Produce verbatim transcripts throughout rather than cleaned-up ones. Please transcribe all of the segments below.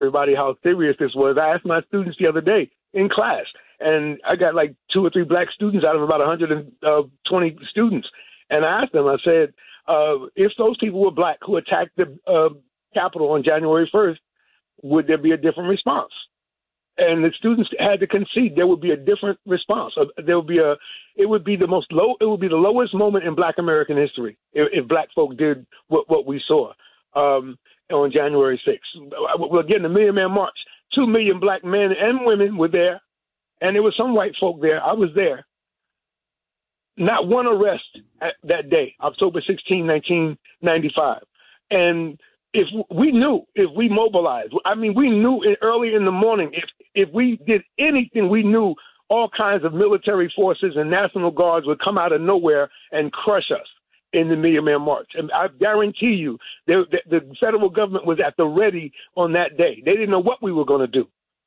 everybody how serious this was. I asked my students the other day in class, and I got like two or three black students out of about one hundred twenty students. And I asked them, I said, uh, if those people were black who attacked the uh, Capitol on January first, would there be a different response? And the students had to concede there would be a different response. There would be a, it would be the most low, it would be the lowest moment in Black American history if, if black folk did what, what we saw um, on January sixth. Well, again, the Million Man March, two million black men and women were there, and there was some white folk there. I was there. Not one arrest at that day, October sixteenth, nineteen ninety-five. And if we knew, if we mobilized, I mean, we knew it early in the morning, if if we did anything, we knew all kinds of military forces and National Guards would come out of nowhere and crush us in the Million Man March. And I guarantee you, the, the federal government was at the ready on that day. They didn't know what we were going to do.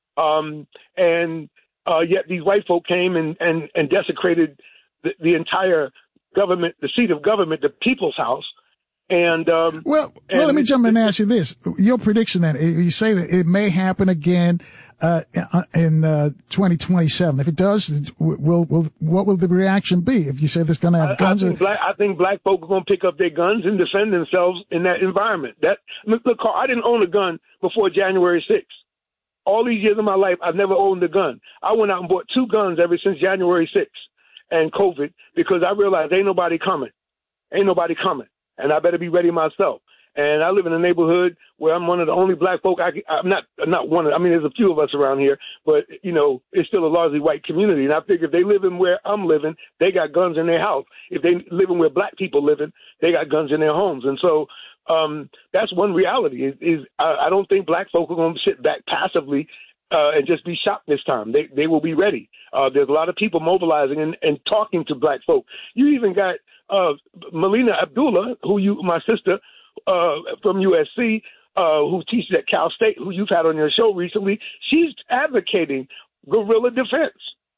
Um, and uh, yet these white folk came and, and, and desecrated the, the entire government, the seat of government, the People's House. And um, well, and well, let me jump in and ask you this: your prediction that you say that it may happen again uh, in uh, twenty twenty-seven. If it does, will will what will the reaction be? If you say there's going to have I, guns, I think, black, I think black folk are going to pick up their guns and defend themselves in that environment. That look, Carl, I didn't own a gun before January sixth. All these years of my life, I've never owned a gun. I went out and bought two guns ever since January sixth and COVID because I realized ain't nobody coming, ain't nobody coming. And I better be ready myself. And I live in a neighborhood where I'm one of the only black folk. I, I'm not not one of, I mean, there's a few of us around here, but, you know, it's still a largely white community. And I figure if they live in where I'm living, they got guns in their house. If they live in where black people living, they got guns in their homes. And so um, that's one reality is, is I, I don't think black folk are going to sit back passively uh, and just be shocked this time. They they will be ready. Uh, there's a lot of people mobilizing and, and talking to black folk. You even got Uh, Melina Abdullah, who you, my sister uh, from U S C, uh, who teaches at Cal State, who you've had on your show recently, she's advocating guerrilla defense.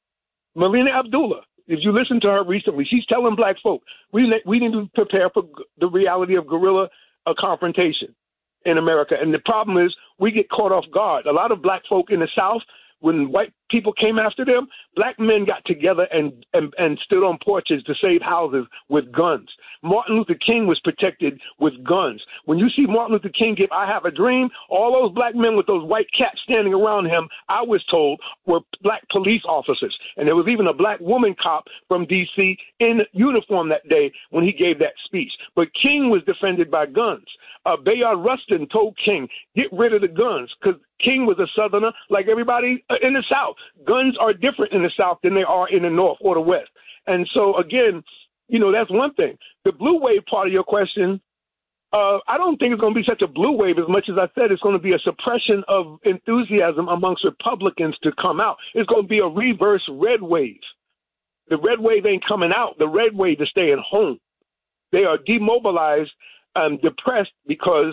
Melina Abdullah, if you listen to her recently, she's telling black folk we we need to prepare for the reality of guerrilla uh, confrontation in America. And the problem is we get caught off guard. A lot of black folk in the South, when white people came after them, black men got together and, and, and stood on porches to save houses with guns. Martin Luther King was protected with guns. When you see Martin Luther King give I Have a Dream, all those black men with those white caps standing around him, I was told, were black police officers. And there was even a black woman cop from D C in uniform that day when he gave that speech. But King was defended by guns. Uh, Bayard Rustin told King, get rid of the guns, because King was a Southerner like everybody in the South. Guns are different in the South than they are in the North or the West. And so, again, you know, that's one thing. The blue wave part of your question, uh, I don't think it's going to be such a blue wave as much as I said it's going to be a suppression of enthusiasm amongst Republicans to come out. It's going to be a reverse red wave. The red wave ain't coming out. The red wave is staying home. They are demobilized and depressed because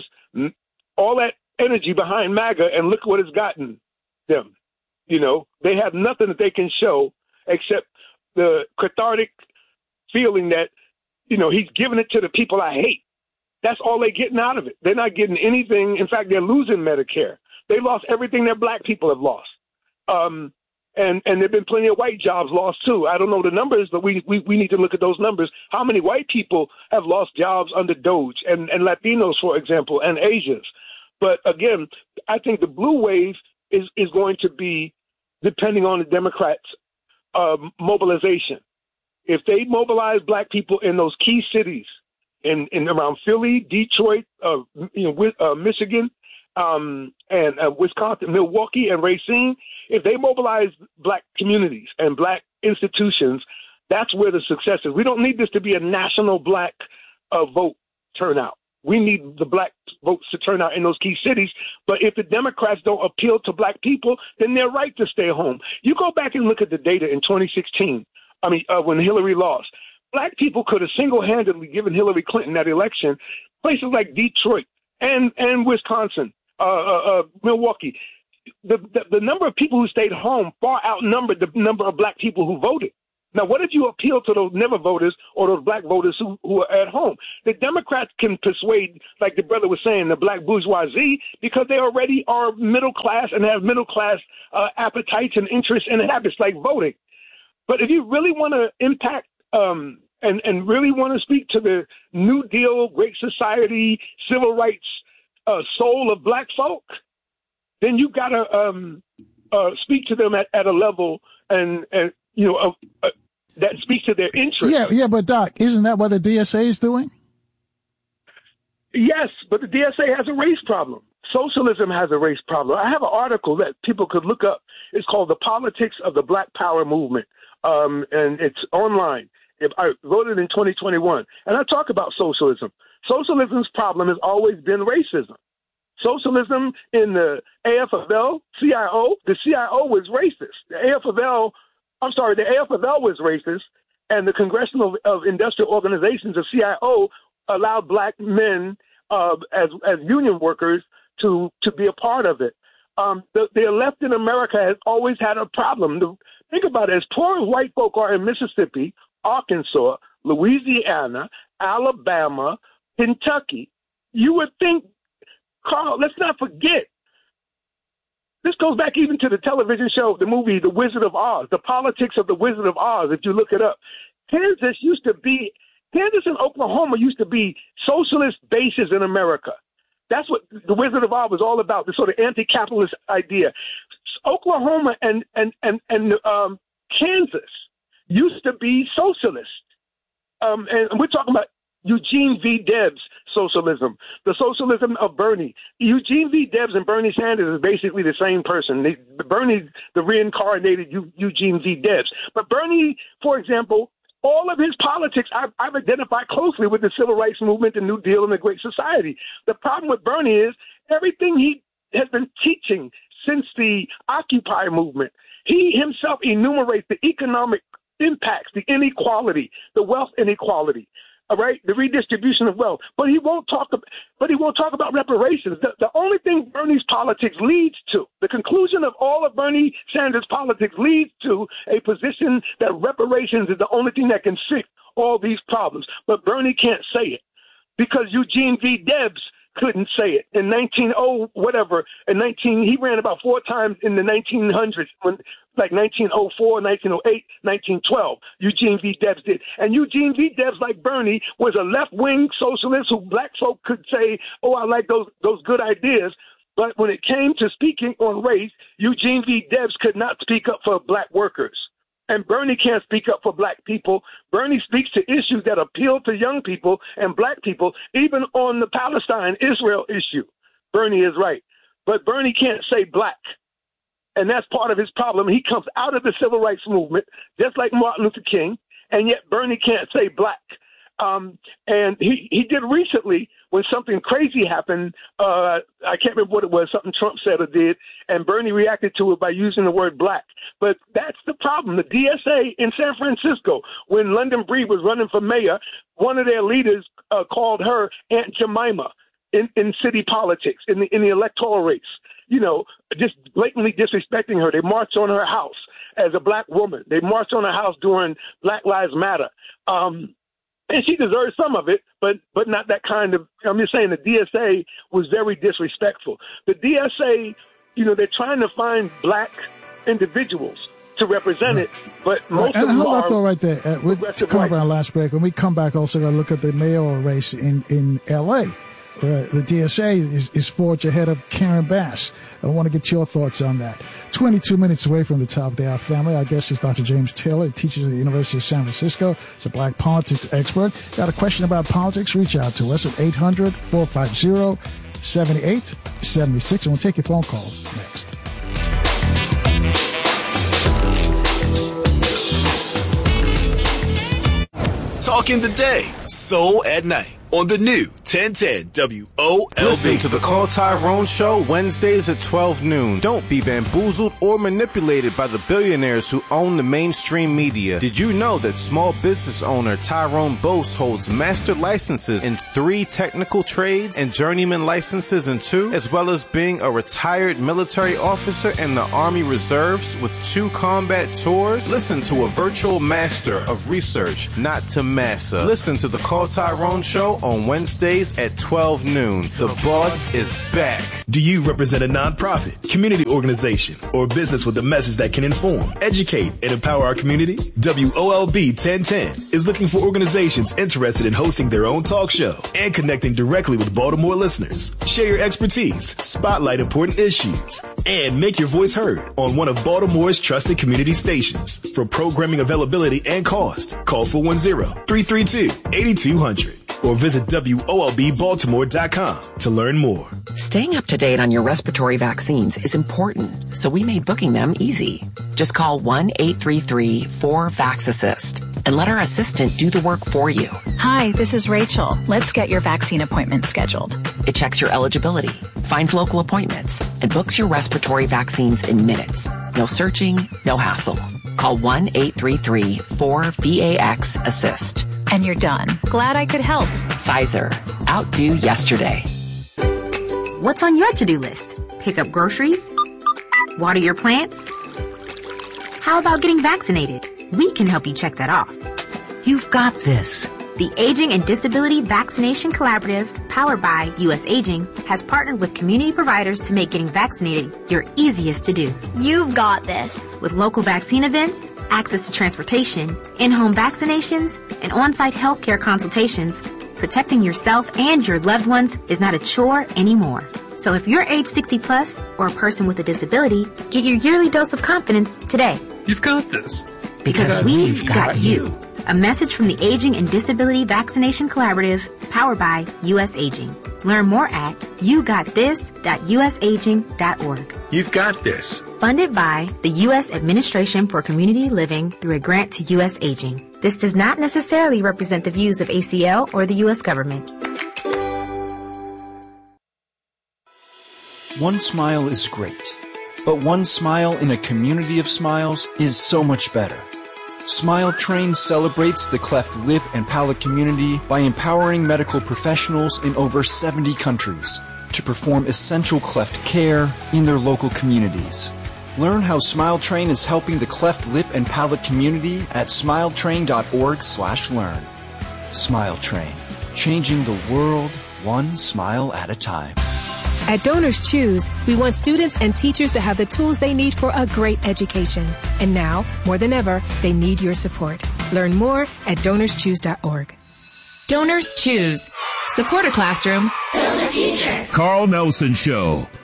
all that energy behind MAGA, and look what it's gotten them. You know, they have nothing that they can show except the cathartic feeling that, you know, he's giving it to the people I hate. That's all they're getting out of it. They're not getting anything. In fact, they're losing Medicare. They lost everything that black people have lost. Um, and, and there have been plenty of white jobs lost, too. I don't know the numbers, but we, we, we need to look at those numbers. How many white people have lost jobs under Doge and, and Latinos, for example, and Asians? But, again, I think the blue wave is, is going to be depending on the Democrats' uh, mobilization. If they mobilize black people in those key cities, in, in around Philly, Detroit, uh, you know, uh, Michigan, um, and uh, Wisconsin, Milwaukee, and Racine, if they mobilize black communities and black institutions, that's where the success is. We don't need this to be a national black uh, vote turnout. We need the black votes to turn out in those key cities. But if the Democrats don't appeal to black people, then they're right to stay home. You go back and look at the data in twenty sixteen, I mean, uh, when Hillary lost. Black people could have single-handedly given Hillary Clinton that election. Places like Detroit and, and Wisconsin, uh, uh, uh, Milwaukee, the, the, the number of people who stayed home far outnumbered the number of black people who voted. Now, what if you appeal to those never voters or those black voters who, who are at home? The Democrats can persuade, like the brother was saying, the black bourgeoisie, because they already are middle class and have middle class uh, appetites and interests and habits like voting. But if you really want to impact um, and, and really want to speak to the New Deal, Great Society, civil rights uh, soul of black folk, then you got to um, uh, speak to them at, at a level and, and you know, of, uh, that speaks to their interests. Yeah, yeah, but Doc, isn't that what the D S A is doing? Yes, but the D S A has a race problem. Socialism has a race problem. I have an article that people could look up. It's called The Politics of the Black Power Movement, um, and it's online. I wrote it in twenty twenty-one, and I talk about socialism. Socialism's problem has always been racism. Socialism in the A F L C I O, the C I O was racist. The A F L, I'm sorry, the A F L was racist, and the Congressional of Industrial Organizations, the C I O, allowed black men uh, as as union workers to to be a part of it. Um, the, the left in America has always had a problem. The, think about it. As poor as white folk are in Mississippi, Arkansas, Louisiana, Alabama, Kentucky, you would think, Carl, let's not forget, this goes back even to the television show, the movie, The Wizard of Oz, the politics of The Wizard of Oz, if you look it up. Kansas used to be, Kansas and Oklahoma used to be socialist bases in America. That's what The Wizard of Oz was all about, the sort of anti-capitalist idea. Oklahoma and, and, and, and um, Kansas used to be socialist. Um, and we're talking about Eugene V. Debs socialism, the socialism of Bernie. Eugene V. Debs and Bernie Sanders is basically the same person. They, Bernie's the reincarnated Eugene V. Debs. But Bernie, for example, all of his politics, I've, I've identified closely with the Civil Rights Movement, the New Deal, and the Great Society. The problem with Bernie is everything he has been teaching since the Occupy movement, he himself enumerates the economic impacts, the inequality, the wealth inequality. All right, the redistribution of wealth, but he won't talk. About, but he won't talk about reparations. The, the only thing Bernie's politics leads to, the conclusion of all of Bernie Sanders' politics leads to a position that reparations is the only thing that can fix all these problems. But Bernie can't say it because Eugene V. Debs couldn't say it in nineteen oh whatever. In nineteen, he ran about four times in the nineteen hundreds, when like nineteen oh four, nineteen oh eight, nineteen twelve. Eugene V. Debs did, and Eugene V. Debs, like Bernie, was a left-wing socialist who black folk could say, "Oh, I like those those good ideas." But when it came to speaking on race, Eugene V. Debs could not speak up for black workers. And Bernie can't speak up for black people. Bernie speaks to issues that appeal to young people and black people, even on the Palestine-Israel issue. Bernie is right. But Bernie can't say black. And that's part of his problem. He comes out of the civil rights movement, just like Martin Luther King, and yet Bernie can't say black. Um, and he, he did recently when something crazy happened. Uh, I can't remember what it was, something Trump said or did, and Bernie reacted to it by using the word black. But that's the problem. The D S A in San Francisco, when London Breed was running for mayor, one of their leaders uh, called her Aunt Jemima in, in city politics, in the, in the electoral race. You know, just blatantly disrespecting her. They marched on her house as a black woman. They marched on her house during Black Lives Matter. Um, And she deserves some of it, but but not that kind of. I'm just saying the D S A was very disrespectful. The D S A, you know, they're trying to find black individuals to represent it, but most right. of them hold are. Hold on right there. Uh, we'll come up on our last break. When we come back, also going to look at the mayoral race in in L A. Uh, the D S A is, is forged ahead of Karen Bass. I want to get your thoughts on that. twenty-two minutes away from the top of the hour, family. Our guest is Doctor James Taylor. He teaches at the University of San Francisco. He's a black politics expert. Got a question about politics? Reach out to us at eight hundred, four five zero, seven eight seven six. And we'll take your phone calls next. Talking today, Soul at Night on the new ten ten W O L B. Listen to the Call Tyrone Show Wednesdays at twelve noon. Don't be bamboozled or manipulated by the billionaires who own the mainstream media. Did you know that small business owner Tyrone Bose holds master licenses in three technical trades and journeyman licenses in two, as well as being a retired military officer in the Army Reserves with two combat tours? Listen to a virtual master of research, not to massa. Listen to the Call Tyrone Show on Wednesdays at twelve noon. The boss is back. Do you represent a nonprofit, community organization, or business with a message that can inform, educate, and empower our community? W O L B ten ten is looking for organizations interested in hosting their own talk show and connecting directly with Baltimore listeners. Share your expertise, spotlight important issues, and make your voice heard on one of Baltimore's trusted community stations. For programming availability and cost, call four one zero, three three two, eight two zero zero or visit W O L B Baltimore dot com to learn more. Staying up to date on your respiratory vaccines is important, so we made booking them easy. Just call one eight three three four vax assist and let our assistant do the work for you. Hi, this is Rachel. Let's get your vaccine appointment scheduled. It checks your eligibility, finds local appointments, and books your respiratory vaccines in minutes. No searching, no hassle. Call one eight three three four V A X assist. And you're done. Glad I could help. Pfizer. Outdo yesterday. What's on your to-do list? Pick up groceries? Water your plants? How about getting vaccinated? We can help you check that off. You've got this. The Aging and Disability Vaccination Collaborative, powered by U S Aging, has partnered with community providers to make getting vaccinated your easiest to do. You've got this. With local vaccine events, access to transportation, in-home vaccinations, and on-site healthcare consultations, protecting yourself and your loved ones is not a chore anymore. So if you're age sixty plus or a person with a disability, get your yearly dose of confidence today. You've got this. Because, because we've, we've got, got you. you. A message from the Aging and Disability Vaccination Collaborative, powered by U S Aging. Learn more at you got this dot U S aging dot org. You've got this. Funded by the U S Administration for Community Living through a grant to U S Aging. This does not necessarily represent the views of A C L or the U S government. One smile is great, but one smile in a community of smiles is so much better. Smile Train celebrates the cleft lip and palate community by empowering medical professionals in over seventy countries to perform essential cleft care in their local communities. Learn how Smile Train is helping the cleft lip and palate community at smile train dot org slash learn. Smile Train, changing the world one smile at a time. At Donors Choose, we want students and teachers to have the tools they need for a great education. And now, more than ever, they need your support. Learn more at donors choose dot org. Donors Choose. Support a classroom. Build a future. Carl Nelson Show.